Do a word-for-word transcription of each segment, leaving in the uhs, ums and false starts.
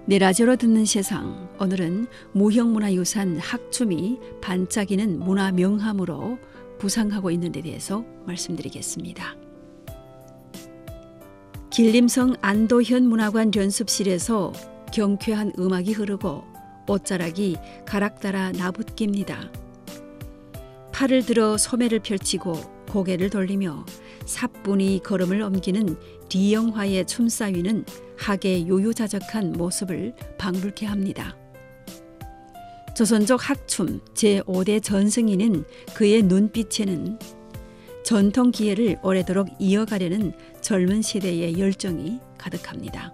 내라져로 듣는 세상, 오늘은 무형문화유산 학춤이 반짝이는 문화명함으로 부상하고 있는 데 대해서 말씀드리겠습니다. 길림성 안도현 문화관 연습실에서 경쾌한 음악이 흐르고 옷자락이 가락따라 나붓깁니다. 팔을 들어 소매를 펼치고 고개를 돌리며 사뿐히 걸음을 옮기는 리영화의 춤사위는 학의 요요자적한 모습을 방불케 합니다. 조선족 학춤 제오 대 전승인인 그의 눈빛에는 전통 기회를 오래도록 이어가려는 젊은 세대의 열정이 가득합니다.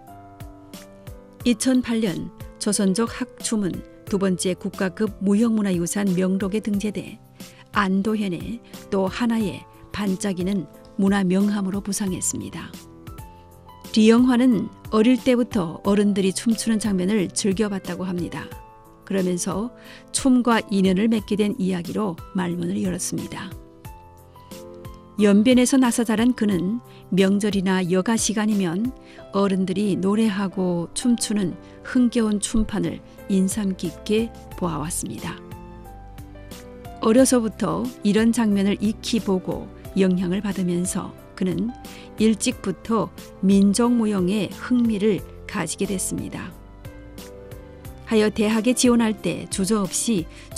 이천팔 년 조선족 학춤은 두 번째 국가급 무형문화유산 명록에 등재돼 안도현의 또 하나의 반짝이는 문화명함으로 부상했습니다. 리영화는 어릴 때부터 어른들이 춤추는 장면을 즐겨봤다고 합니다. 그러면서 춤과 인연을 맺게 된 이야기로 말문을 열었습니다. 연변에서 나서 자란 그는 명절이나 여가 시간이면 어른들이 노래하고 춤추는 흥겨운 춤판을 인상 깊게 보아왔습니다. 어려서부터 이런 장면을 익히 보고 영향을 받으면서 그는 일찍부터 민족무용에 흥미를 가지게 됐습니다. 하여 대학에 지원할 때 주저없이